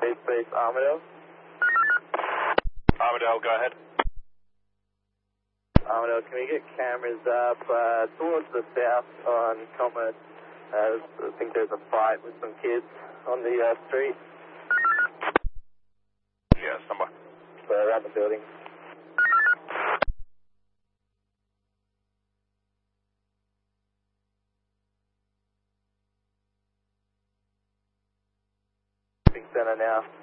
Base Armadale. Armadale, go ahead. Armadale, can we get cameras up towards the south on Commerce? I think there's a fight with some kids on the street. Yeah, somewhere. So around the building. Center now.